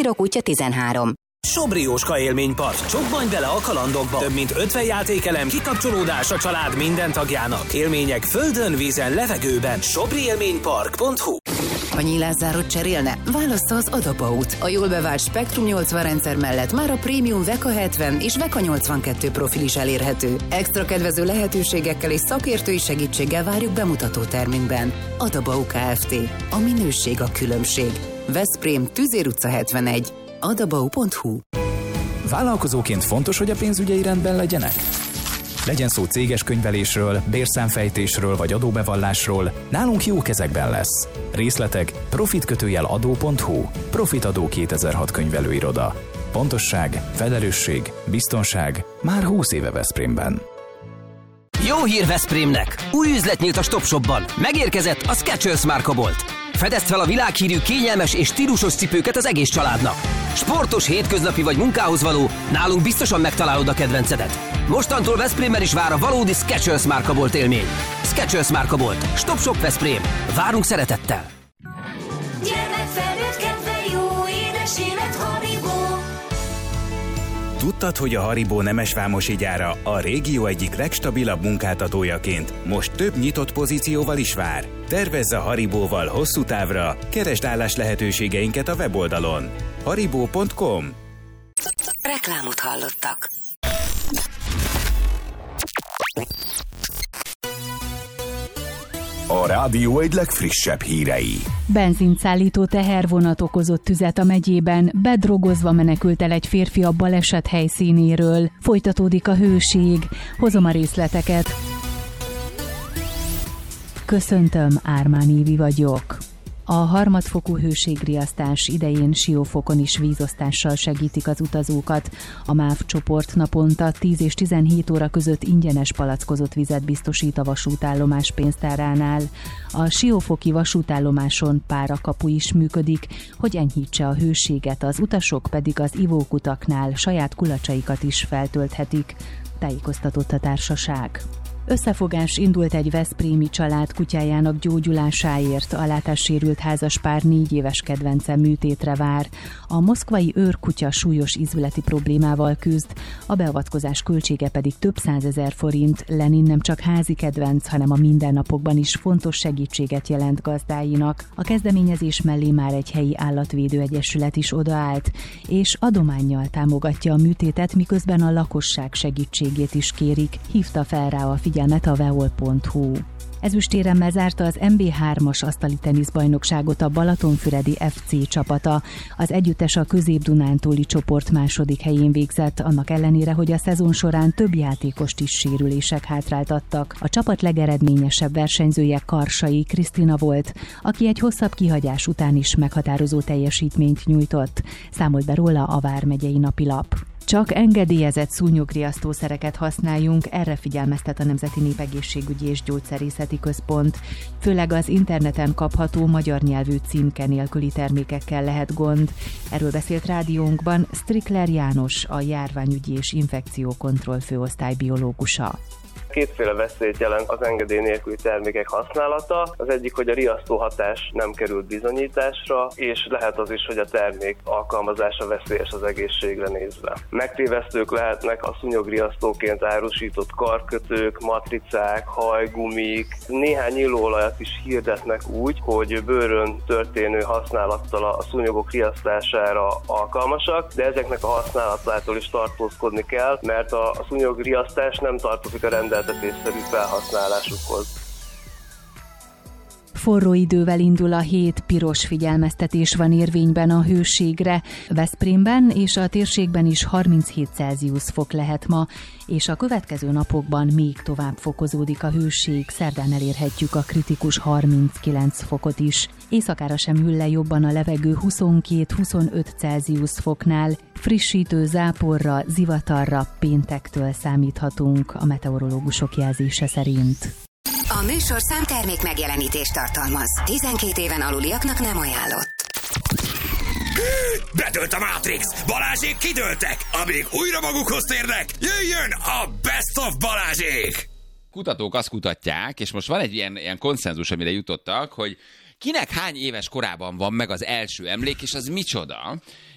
Ciro kutya 13. Sobrióska élménypark. Csobbanj bele a kalandokba. Több mint 50 játékelem, kikapcsolódás a család minden tagjának. Élmények földön, vízen, levegőben. Sobriélménypark.hu. A nyílászárót cserélne? Válassza az Adabaut. A jól bevált Spektrum 80 rendszer mellett már a prémium Veka 70 és Veka 82 profil is elérhető. Extra kedvező lehetőségekkel és szakértői segítséggel várjuk bemutató termünkben. Adabau Kft. A minőség a különbség. Veszprém, Tüzér utca 71. Adabau.hu. Vállalkozóként fontos, hogy a pénzügyei rendben legyenek? Legyen szó céges könyvelésről, bérszámfejtésről vagy adóbevallásról, nálunk jó kezekben lesz. Részletek profit-adó.hu. Profitadó 2006 könyvelőiroda. Pontosság, felelősség, biztonság már 20 éve Veszprémben. Jó hír Veszprémnek! Új üzlet nyílt a Stopshopban. Megérkezett a Skechers márkabolt. Fedezd fel a világhírű, kényelmes és stílusos cipőket az egész családnak. Sportos, hétköznapi vagy munkához való, nálunk biztosan megtalálod a kedvencedet. Mostantól Veszprémben is vár a valódi Skechers márkabolt élmény. Skechers márkabolt. Stopshop Veszprém. Várunk szeretettel! Gyermek felnőtt kedve jó, édes élet Haribo. Tudtad, hogy a Haribo nemesvámosi gyára a régió egyik legstabilabb munkáltatójaként most több nyitott pozícióval is vár? Tervezz a Haribóval hosszú távra, keresd állás lehetőségeinket a weboldalon. haribo.com. Reklámot hallottak. A rádió egy legfrissebb hírei. Benzinszállító tehervonat okozott tüzet a megyében, bedrogozva menekült el egy férfi a baleset helyszínéről. Folytatódik a hőség. Hozom a részleteket. Köszöntöm, Ármán Évi vagyok. A harmadfokú hőségriasztás idején Siófokon is vízosztással segítik az utazókat. A MÁV csoport naponta 10 és 17 óra között ingyenes palackozott vizet biztosít a vasútállomás pénztáránál. A siófoki vasútállomáson párakapu is működik, hogy enyhítse a hőséget, az utasok pedig az ivókutaknál saját kulacsaikat is feltölthetik, tájékoztatott a társaság. Összefogás indult egy veszprémi család kutyájának gyógyulásáért. A látássérült házaspár 4 éves kedvence műtétre vár. A moszkvai őrkutya súlyos ízületi problémával küzd, a beavatkozás költsége pedig több 100 000 forint. Lenin nem csak házi kedvenc, hanem a mindennapokban is fontos segítséget jelent gazdáinak. A kezdeményezés mellé már egy helyi állatvédő egyesület is odaállt, és adománnyal támogatja a műtétet, miközben a lakosság segítségét is kérik. Hívta fel rá a figyelmet a veol.hu. Ezüstéremmel zárta az MB3-as asztali teniszbajnokságot a Balatonfüredi FC csapata. Az együttes a Közép-Dunántúli csoport második helyén végzett, annak ellenére, hogy a szezon során több játékost is sérülések hátráltattak. A csapat legeredményesebb versenyzője Karsai Krisztina volt, aki egy hosszabb kihagyás után is meghatározó teljesítményt nyújtott. Számolt be róla a Vármegyei Napilap. Csak engedélyezett szúnyogriasztószereket használjunk, erre figyelmeztet a Nemzeti Népegészségügyi és Gyógyszerészeti Központ. Főleg az interneten kapható magyar nyelvű címke nélküli termékekkel lehet gond. Erről beszélt rádiónkban Strickler János, a járványügyi és infekciókontroll főosztály biológusa. Kétféle veszélyt jelent az engedély nélküli termékek használata. Az egyik, hogy a riasztóhatás nem került bizonyításra, és lehet az is, hogy a termék alkalmazása veszélyes az egészségre nézve. Megtévesztők lehetnek a szúnyogriasztóként árusított karkötők, matricák, hajgumik. Néhány illóolajat is hirdetnek úgy, hogy bőrön történő használattal a szúnyogok riasztására alkalmasak, de ezeknek a használatától is tartózkodni kell, mert a szúnyogriasztás nem tartozik a rendeltetésszerű felhasználásukhoz. Forró idővel indul a hét, piros figyelmeztetés van érvényben a hőségre. Veszprémben és a térségben is 37 Celsius fok lehet ma, és a következő napokban még tovább fokozódik a hőség, szerdán elérhetjük a kritikus 39 fokot is. Éjszakára sem hűl le jobban a levegő 22-25 Celsius foknál, frissítő záporra, zivatarra péntektől számíthatunk a meteorológusok jelzése szerint. A műsorszám termék megjelenítést tartalmaz. 12 éven aluliaknak nem ajánlott. Bedőlt a Matrix! Balázsék kidőltek! Amíg újra magukhoz térnek, jöjjön a Best of Balázsék! Kutatók azt kutatják, és most van egy ilyen konszenzus, amire jutottak, hogy kinek hány éves korában van meg az első emlék, és az micsoda.